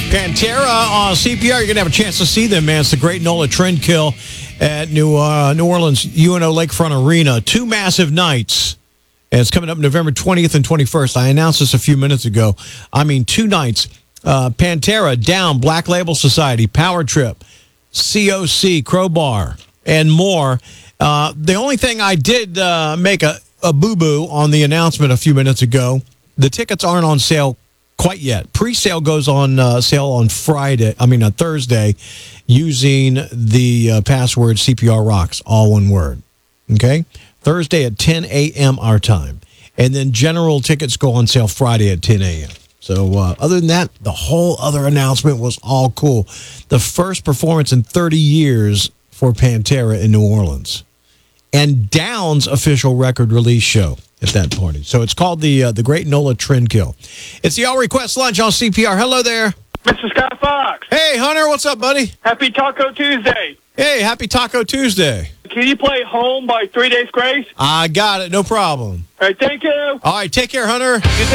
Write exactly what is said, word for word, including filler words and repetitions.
Pantera on C P R. You're going to have a chance to see them, man. It's the Great NOLA Trendkill at New uh, New Orleans U N O Lakefront Arena. Two massive nights. And it's coming up November twentieth and twenty-first. I announced this a few minutes ago. I mean, two nights. Uh, Pantera, Down, Black Label Society, Power Trip, C O C, Crowbar, and more. Uh, the only thing I did uh, make a, a boo-boo on the announcement a few minutes ago, the tickets aren't on sale quite yet. Pre-sale goes on uh, sale on Friday, I mean, on Thursday, using the uh, password C P R Rocks, all one word. Okay? Thursday at ten a.m. our time. And then general tickets go on sale Friday at ten a.m. So uh, other than that, the whole other announcement was all cool. The first performance in thirty years for Pantera in New Orleans. And Down's official record release show at that party. So it's called the uh, the Great NOLA Trendkill. It's the All Request Lunch on C P R. Hello there. Mister Scott Fox. Hey, Hunter. What's up, buddy? Happy Taco Tuesday. Hey, happy Taco Tuesday. Can you play Home by Three Days Grace? I got it. No problem. All right, thank you. All right, take care, Hunter. You